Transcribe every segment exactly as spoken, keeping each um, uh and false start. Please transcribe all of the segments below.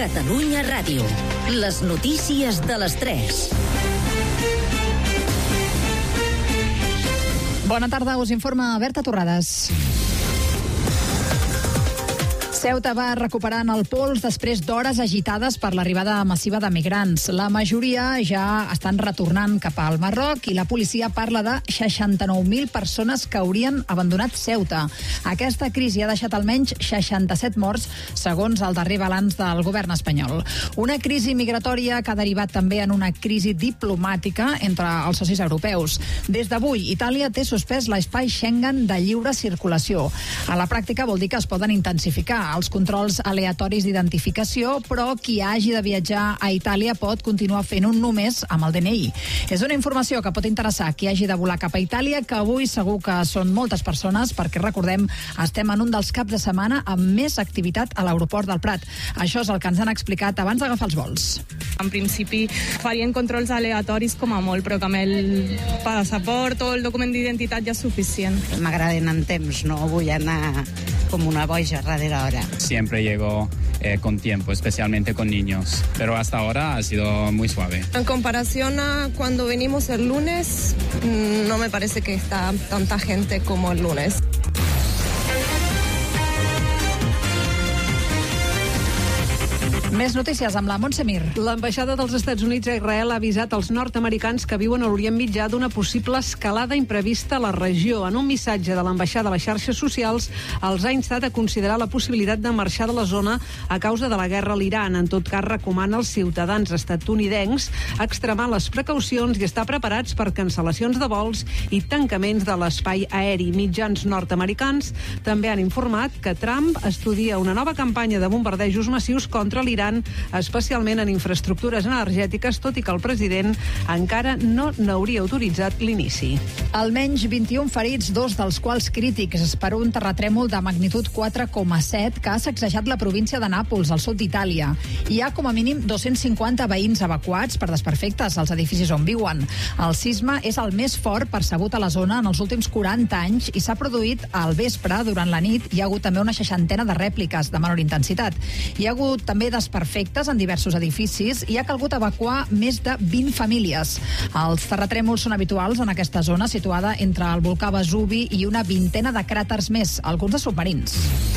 Catalunya Ràdio. Les notícies de les tres. Bona tarda, us informa Berta Torrades. Ceuta va recuperant el pols després d'hores agitades per l'arribada massiva de migrants. La majoria ja estan retornant cap al Marroc i la policia parla de seixanta-nou mil persones que haurien abandonat Ceuta. Aquesta crisi ha deixat almenys seixanta-set morts, segons el darrer balanç del govern espanyol. Una crisi migratòria que ha derivat també en una crisi diplomàtica entre els socis europeus. Des d'avui, Itàlia té suspès l'espai Schengen de lliure circulació. A la pràctica vol dir que es poden intensificar els controls aleatoris d'identificació, però qui hagi de viatjar a Itàlia pot continuar fent-ho només amb el D N I. És una informació que pot interessar qui hagi de volar cap a Itàlia, que avui segur que són moltes persones, perquè recordem, estem en un dels caps de setmana amb més activitat a l'aeroport del Prat. Això és el que ens han explicat abans d'agafar els vols. En principi farien controls aleatoris com a molt, però que amb el passaport o el document d'identitat ja és suficient. M'agraden en temps, no vull anar com una boja darrere hora. Siempre llego eh, con tiempo, especialmente con niños, pero hasta ahora ha sido muy suave. En comparación a cuando venimos el lunes, no me parece que está tanta gente como el lunes. Més notícies amb la Montse Mir. L'ambaixada dels Estats Units a Israel ha avisat els nord-americans que viuen a l'Orient Mitjà d'una possible escalada imprevista a la regió. En un missatge de l'ambaixada a les xarxes socials, els ha instat a considerar la possibilitat de marxar de la zona a causa de la guerra a l'Iran. En tot cas, recomana als ciutadans estatunidencs extremar les precaucions i estar preparats per cancel·lacions de vols i tancaments de l'espai aeri. Mitjans nord-americans també han informat que Trump estudia una nova campanya de bombardejos massius contra l'Iran, especialment en infraestructures energètiques, tot i que el president encara no n'hauria autoritzat l'inici. Almenys vint-i-un ferits, dos dels quals crítics, per un terratrèmol de magnitud quatre coma set que ha sacsejat la província de Nàpols, al sud d'Itàlia. Hi ha com a mínim dos-cents cinquanta veïns evacuats per desperfectes als edificis on viuen. El sisme és el més fort percebut a la zona en els últims quaranta anys i s'ha produït al vespre. Durant la nit hi ha hagut també una seixantena de rèpliques de menor intensitat. Hi ha hagut també desperfectes en diversos edificis i ha calgut evacuar més de vint famílies. Els terratrèmols són habituals en aquesta zona situada entre el volcà Vesuvi i una vintena de cràters més, alguns de submarins.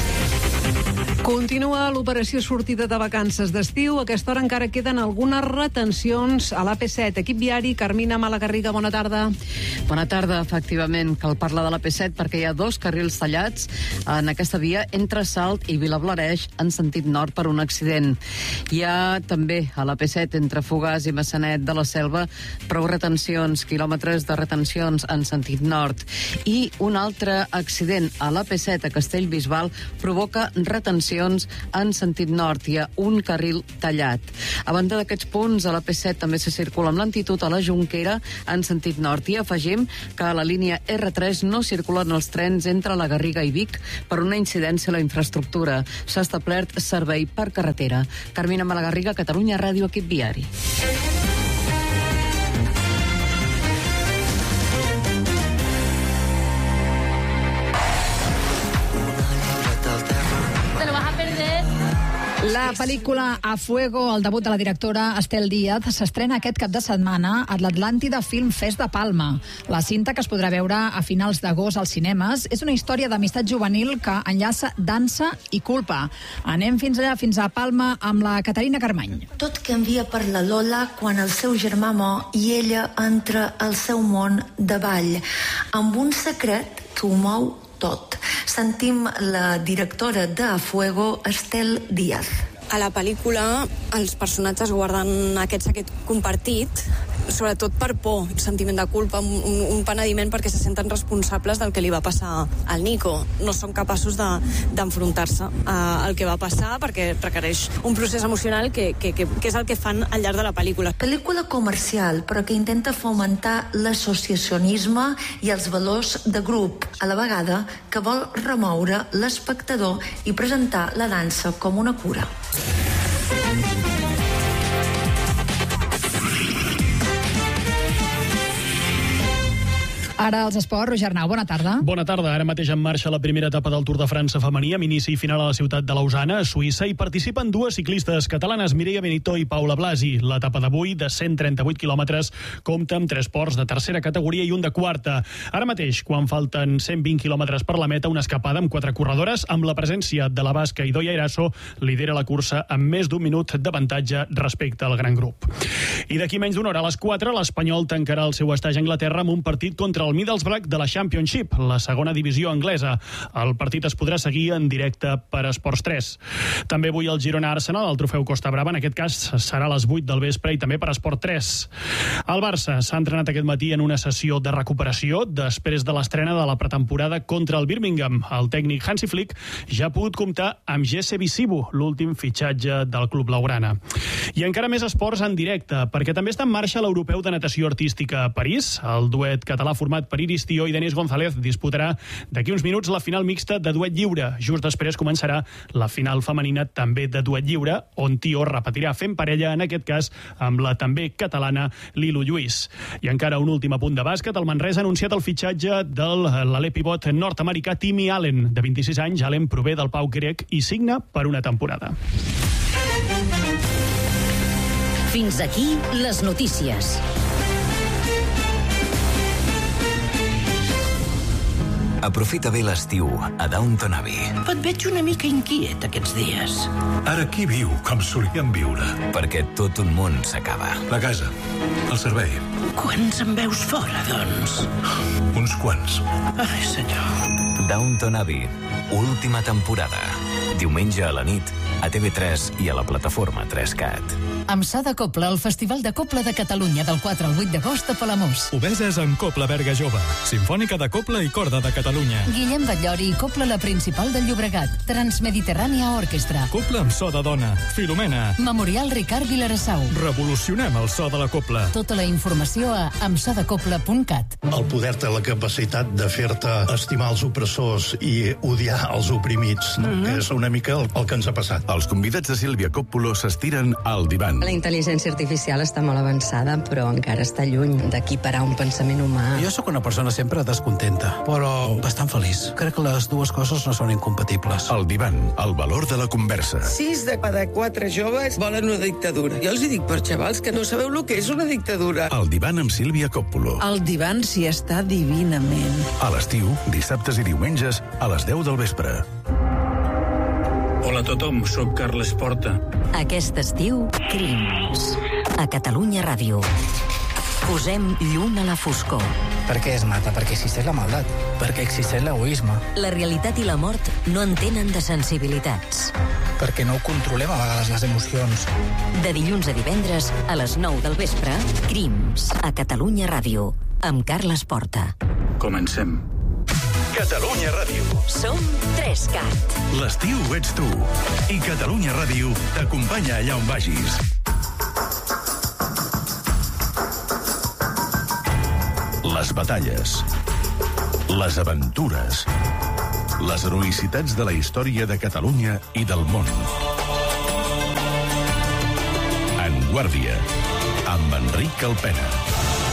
Continua l'operació sortida de vacances d'estiu. A aquesta hora encara queden algunes retencions a l'A P set. Equip viari, Carmina Malagarriga, bona tarda. Bona tarda, efectivament. Cal parlar de l'A P set perquè hi ha dos carrils tallats en aquesta via entre Salt i Vilablareix en sentit nord per un accident. Hi ha també a l'A P set entre Fogars i Maçanet de la Selva prou retencions, quilòmetres de retencions en sentit nord. I un altre accident a l'A P set a Castellbisbal provoca retencions en sentit nord. Hi ha un carril tallat. A banda d'aquests punts, a l'A P set també se circula amb lentitud a la Jonquera en sentit nord. I afegim que a la línia erre tres no circulen els trens entre la Garriga i Vic per una incidència a la infraestructura. S'ha establert servei per carretera. Carmina Malagarriga, Catalunya Ràdio, equip viari. La pel·lícula A Fuego, el debut de la directora Estel Díaz, s'estrena aquest cap de setmana a l'Atlàntida Film Fest de Palma. La cinta, que es podrà veure a finals d'agost als cinemes, és una història d'amistat juvenil que enllaça dansa i culpa. Anem fins allà, fins a Palma, amb la Caterina Carmany. Tot canvia per la Lola quan el seu germà mor i ella entra al seu món de ball, amb un secret que ho mou tot. Sentim la directora de A Fuego, Estel Díaz. A la pel·lícula els personatges guarden aquest secret compartit, sobretot per por, sentiment de culpa, un, un penediment perquè se senten responsables del que li va passar al Nico. No són capaços de, d'enfrontar-se al que va passar perquè requereix un procés emocional que, que, que, que és el que fan al llarg de la pel·lícula. Pel·lícula comercial, però que intenta fomentar l'associacionisme i els valors de grup, a la vegada que vol remoure l'espectador i presentar la dansa com una cura. Ara els esports, Roger Arnau, bona tarda. Bona tarda. Ara mateix en marxa la primera etapa del Tour de França femení, amb inici i final a la ciutat de Lausana, a Suïssa, i participen dues ciclistes catalanes, Mireia Benito i Paula Blasi. L'etapa d'avui, de cent trenta-vuit quilòmetres, compta amb tres ports de tercera categoria i un de quarta. Ara mateix, quan falten cent vint quilòmetres per la meta, una escapada amb quatre corredores, amb la presència de la basca Idoia Eraso, lidera la cursa amb més d'un minut d'avantatge respecte al gran grup. I d'aquí menys d'una hora, a les quatre, l'Espanyol tancarà el seu estatge a Anglaterra amb un partit contra el Middlesbrough de la Championship, la segona divisió anglesa. El partit es podrà seguir en directe per Esports tres. També avui el Girona-Arsenal, el trofeu Costa Brava, en aquest cas serà a les vuit del vespre i també per Esport tres. El Barça s'ha entrenat aquest matí en una sessió de recuperació després de l'estrena de la pretemporada contra el Birmingham. El tècnic Hansi Flick ja ha pogut comptar amb Jesse Visibu, l'últim fitxatge del club blaugrana. I encara més esports en directe, perquè també està en marxa l'Europeu de Natació Artística a París. El duet català format per Iris Tió i Denís González disputarà d'aquí uns minuts la final mixta de duet lliure. Just després començarà la final femenina també de duet lliure, on Tió repetirà fent parella, en aquest cas amb la també catalana Lilu Lluís. I encara un últim apunt de bàsquet. El Manresa ha anunciat el fitxatge de l'alè pivot nord-americà Timmy Allen. De vint-i-sis anys, Allen prové del Pau grec i signa per una temporada. Fins aquí les notícies. Aprofita bé l'estiu a Downton Abbey. Et veig una mica inquiet aquests dies. Ara qui viu com solíem viure? Perquè tot un món s'acaba. La casa, el servei. Quants en veus fora, doncs? Uns quants. Ai, senyor. Downton Abbey, última temporada. Diumenge a la nit, a T V tres i a la plataforma tres cat. Amb Sa de Copla, el Festival de Copla de Catalunya del quatre al vuit d'agost a Palamós. Obeses amb Copla Berga Jove, Simfònica de Copla i Corda de Catalunya. Guillem Batllori i Copla la Principal del Llobregat, Transmediterrània Orquestra. Copla amb so de dona, Filomena. Memorial Ricard Vilarassau. Revolucionem el so de la copla. Tota la informació a amsadecopla punt cat. El poder té la capacitat de fer-te estimar els opressors i odiar els oprimits, no? Mm-hmm. És una mica el, el que ens ha passat. Els convidats de Sílvia Coppolo s'estiren al divan. La intel·ligència artificial està molt avançada, però encara està lluny d'equiparar un pensament humà. Jo sóc una persona sempre descontenta, però bastant feliç. Crec que les dues coses no són incompatibles. El divan, el valor de la conversa. Sis de cada quatre joves volen una dictadura. Jo els hi dic per xavals que no sabeu el que és una dictadura. El divan amb Sílvia Coppolo. El divan s'hi està divinament. A l'estiu, dissabtes i diumenges, a les deu del vespre. Hola a tothom, sóc Carles Porta. Aquest estiu, Crims. A Catalunya Ràdio. Posem llum a la foscor. Per què es mata? Perquè existeix la maldat. Perquè existeix l'egoisme. La realitat i la mort no entenen de sensibilitats. Perquè no controlem a vegades les emocions. De dilluns a divendres, a les nou del vespre, Crims. A Catalunya Ràdio. Amb Carles Porta. Comencem. Catalunya Ràdio. Som tres cat. L'estiu ets tu. I Catalunya Ràdio t'acompanya allà on vagis. Les batalles, les aventures, les heroïcitats de la història de Catalunya i del món. En Guàrdia, amb Enric Alpena.